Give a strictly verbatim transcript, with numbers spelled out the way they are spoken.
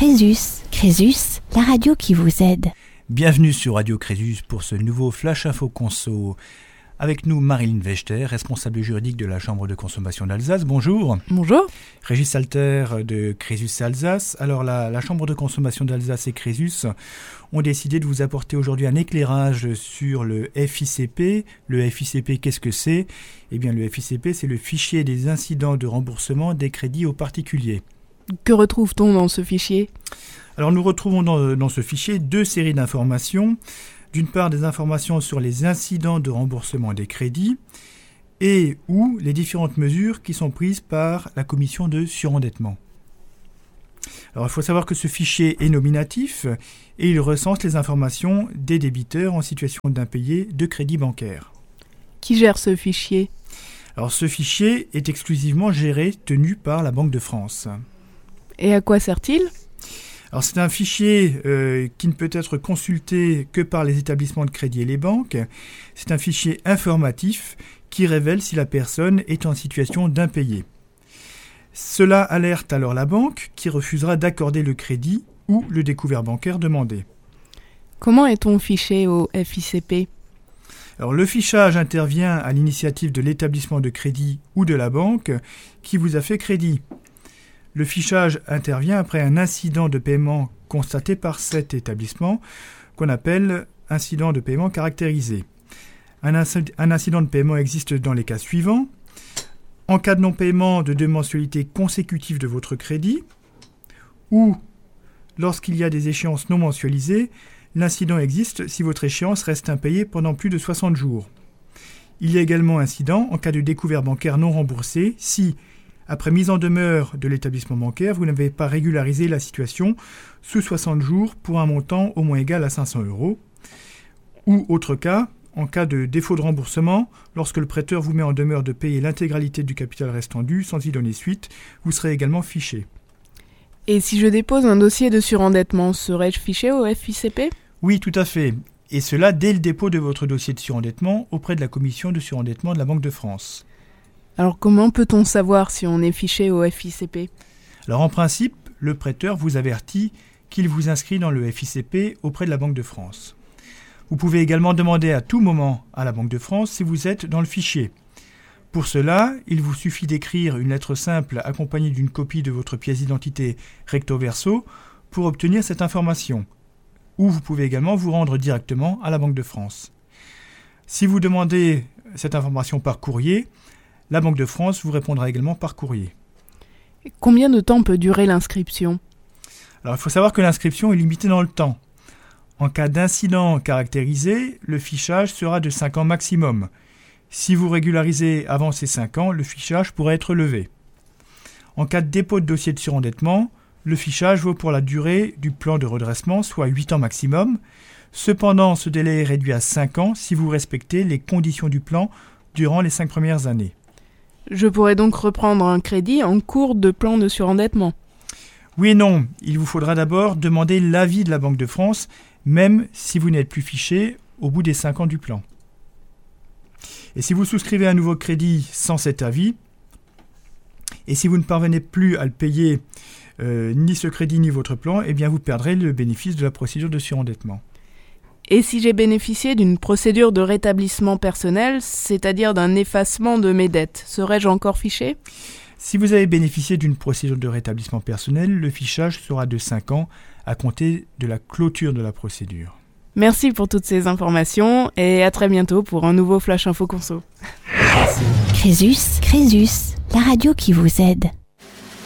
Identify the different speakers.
Speaker 1: Crésus, Crésus, la radio qui vous aide.
Speaker 2: Bienvenue sur Radio Crésus pour ce nouveau Flash Info Conso. Avec nous, Marilyn Vechter, responsable juridique de la Chambre de consommation d'Alsace. Bonjour.
Speaker 3: Bonjour.
Speaker 2: Régis Salter de Crésus Alsace. Alors, la, la Chambre de consommation d'Alsace et Crésus ont décidé de vous apporter aujourd'hui un éclairage sur le F I C P. Le F I C P, qu'est-ce que c'est ? Eh bien, le F I C P, c'est le fichier des incidents de remboursement des crédits aux particuliers.
Speaker 3: Que retrouve-t-on dans ce fichier ?
Speaker 2: Alors, nous retrouvons dans, dans ce fichier deux séries d'informations. D'une part, des informations sur les incidents de remboursement des crédits et ou les différentes mesures qui sont prises par la commission de surendettement. Alors, il faut savoir que ce fichier est nominatif et il recense les informations des débiteurs en situation d'impayé de crédit bancaire.
Speaker 3: Qui gère ce fichier ?
Speaker 2: Alors, ce fichier est exclusivement géré, tenu par la Banque de France.
Speaker 3: Et à quoi sert-il ?
Speaker 2: Alors, c'est un fichier euh, qui ne peut être consulté que par les établissements de crédit et les banques. C'est un fichier informatif qui révèle si la personne est en situation d'impayé. Cela alerte alors la banque qui refusera d'accorder le crédit ou le découvert bancaire demandé.
Speaker 3: Comment est-on fiché au F I C P ?
Speaker 2: Alors, le fichage intervient à l'initiative de l'établissement de crédit ou de la banque qui vous a fait crédit. Le fichage intervient après un incident de paiement constaté par cet établissement qu'on appelle incident de paiement caractérisé. Un, inc- un incident de paiement existe dans les cas suivants. En cas de non-paiement de deux mensualités consécutives de votre crédit ou lorsqu'il y a des échéances non mensualisées, l'incident existe si votre échéance reste impayée pendant plus de soixante jours. Il y a également incident en cas de découvert bancaire non remboursé si après mise en demeure de l'établissement bancaire, vous n'avez pas régularisé la situation sous soixante jours pour un montant au moins égal à cinq cents euros. Ou autre cas, en cas de défaut de remboursement, lorsque le prêteur vous met en demeure de payer l'intégralité du capital restant dû sans y donner suite, vous serez également fiché.
Speaker 3: Et si je dépose un dossier de surendettement, serais-je fiché au F I C P ?
Speaker 2: Oui, tout à fait. Et cela dès le dépôt de votre dossier de surendettement auprès de la commission de surendettement de la Banque de France.
Speaker 3: Alors comment peut-on savoir si on est fiché au F I C P ?
Speaker 2: Alors en principe, le prêteur vous avertit qu'il vous inscrit dans le F I C P auprès de la Banque de France. Vous pouvez également demander à tout moment à la Banque de France si vous êtes dans le fichier. Pour cela, il vous suffit d'écrire une lettre simple accompagnée d'une copie de votre pièce d'identité recto verso pour obtenir cette information. Ou vous pouvez également vous rendre directement à la Banque de France. Si vous demandez cette information par courrier, la Banque de France vous répondra également par courrier.
Speaker 3: Combien de temps peut durer l'inscription ?
Speaker 2: Alors, il faut savoir que l'inscription est limitée dans le temps. En cas d'incident caractérisé, le fichage sera de cinq ans maximum. Si vous régularisez avant ces cinq ans, le fichage pourrait être levé. En cas de dépôt de dossier de surendettement, le fichage vaut pour la durée du plan de redressement, soit huit ans maximum. Cependant, ce délai est réduit à cinq ans si vous respectez les conditions du plan durant les cinq premières années.
Speaker 3: Je pourrais donc reprendre un crédit en cours de plan de surendettement.
Speaker 2: Oui et non, il vous faudra d'abord demander l'avis de la Banque de France, même si vous n'êtes plus fiché au bout des cinq ans du plan. Et si vous souscrivez un nouveau crédit sans cet avis, et si vous ne parvenez plus à le payer, euh, ni ce crédit ni votre plan, eh bien vous perdrez le bénéfice de la procédure de surendettement.
Speaker 3: Et si j'ai bénéficié d'une procédure de rétablissement personnel, c'est-à-dire d'un effacement de mes dettes, serais-je encore fiché ?
Speaker 2: Si vous avez bénéficié d'une procédure de rétablissement personnel, le fichage sera de cinq ans à compter de la clôture de la procédure.
Speaker 3: Merci pour toutes ces informations et à très bientôt pour un nouveau Flash Info Conso.
Speaker 1: Crésus, Crésus, la radio qui vous aide.